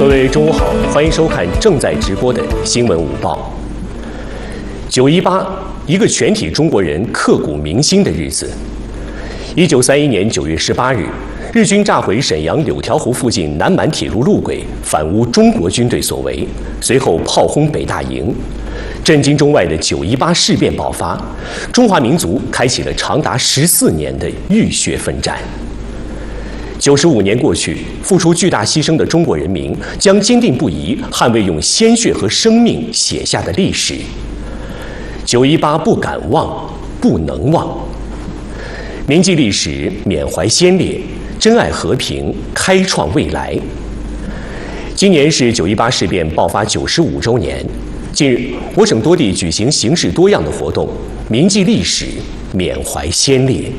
各位中午好，欢迎收看正在直播的新闻午报。9·18，一个全体中国人刻骨铭心的日子。1931年9月18日，日军炸毁沈阳柳条湖附近南满铁路路轨，反诬中国军队所为，随后炮轰北大营。震惊中外的9·18事变爆发，中华民族开启了长达14年的浴血奋战。95年过去，付出巨大牺牲的中国人民将坚定不移捍卫用鲜血和生命写下的历史。9·18不敢忘，不能忘。铭记历史，缅怀先烈，珍爱和平，开创未来。今年是9·18事变爆发95周年。近日，我省多地举行形式多样的活动，铭记历史，缅怀先烈。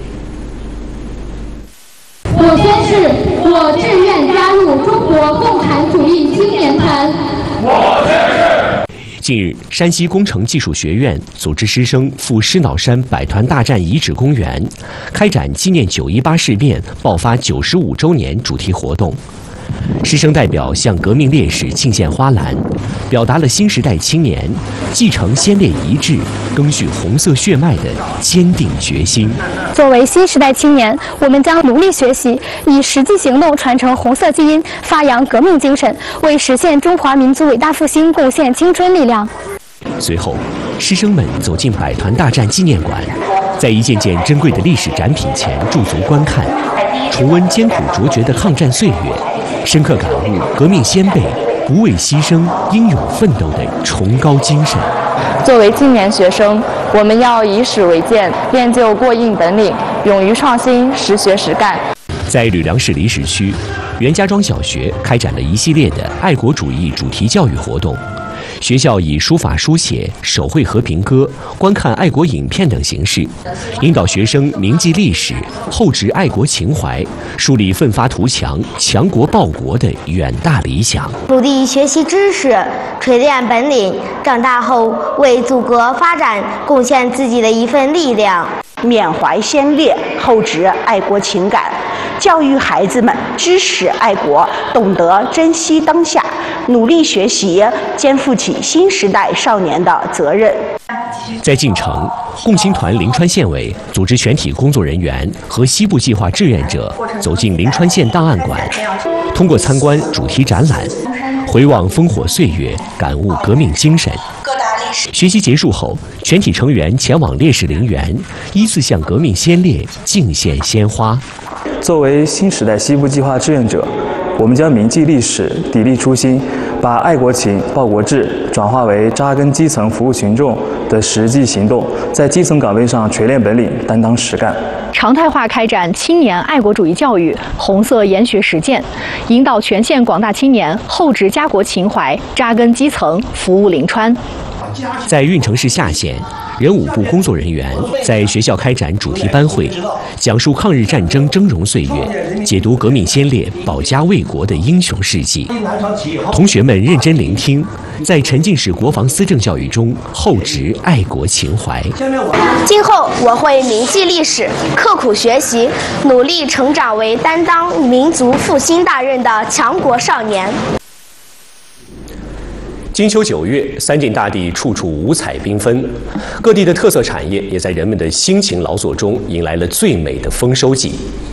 我宣誓，我志愿加入中国共产主义青年团。 我宣誓。 近日，山西工程技术学院组织师生赴狮脑山百团大战遗址公园，开展纪念9·18事变爆发95周年主题活动。师生代表向革命烈士敬献花篮，表达了新时代青年继承先烈遗志、赓续红色血脉的坚定决心。 作为新时代青年，我们将努力学习，以实际行动传承红色基因，发扬革命精神，为实现中华民族伟大复兴贡献青春力量。 随后，师生们走进百团大战纪念馆，在一件件珍贵的历史展品前驻足观看，重温艰苦卓绝的抗战岁月，深刻感悟革命先辈不畏牺牲、英勇奋斗的崇高精神。 作为青年学生，我们要以史为鉴，练就过硬本领，勇于创新，实学实干。 在吕梁市离石区，袁家庄小学开展了一系列的爱国主义主题教育活动。学校以书法书写、手绘和平歌、观看爱国影片等形式，引导学生铭记历史、厚植爱国情怀，树立奋发图强、强国报国的远大理想。 努力学习知识，锤炼本领，长大后为祖国发展贡献自己的一份力量。 缅怀先烈，厚植爱国情感，教育孩子们知识爱国，懂得珍惜当下，努力学习，肩负起新时代少年的责任。 在晋城，共青团临川县委组织全体工作人员和西部计划志愿者走进临川县档案馆，通过参观主题展览，回望烽火岁月，感悟革命精神。学习结束后，全体成员前往烈士陵园，依次向革命先烈敬献鲜花。 作为新时代西部计划志愿者，我们将铭记历史，砥砺初心，把爱国情、报国志转化为扎根基层、服务群众的实际行动，在基层岗位上锤炼本领，担当实干。 常态化开展青年爱国主义教育、红色研学实践，引导全县广大青年厚植家国情怀，扎根基层，服务临川。 在运城市下县，人武部工作人员在学校开展主题班会，讲述抗日战争峥嵘岁月，解读革命先烈保家卫国的英雄事迹。同学们认真聆听，在沉浸式国防思政教育中厚植爱国情怀。 今后我会铭记历史，刻苦学习，努力成长为担当民族复兴大任的强国少年。 金秋9月，三晋大地处处五彩缤纷，各地的特色产业也在人们的辛勤劳作中迎来了最美的丰收季。